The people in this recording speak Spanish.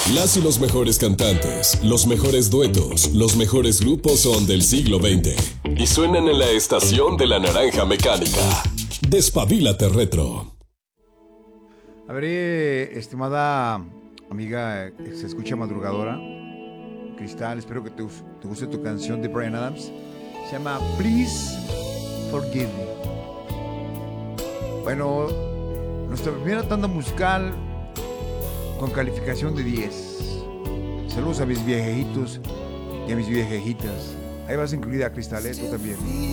Las y los mejores cantantes, los mejores duetos, los mejores grupos son del siglo XX. Y suenan en la estación de la naranja mecánica. Despabilate retro. A ver, estimada amiga que se escucha madrugadora, Cristal, espero que te guste tu canción de Bryan Adams. Se llama Please Forgive Me. Bueno, nuestra primera tanda musical con calificación de 10. Saludos a mis viejitos y a mis viejitas. Ahí vas incluida, Cristal, tú también.